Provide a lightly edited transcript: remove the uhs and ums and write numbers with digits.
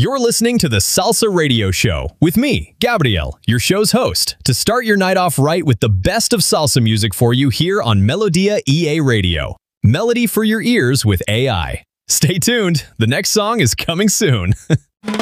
You're listening to the Salsa Radio Show with me, Gabriel, your show's host, to start your night off right with the best of salsa music for you here on Melodia EA Radio. Melody for your ears with AI. Stay tuned. The next song is coming soon.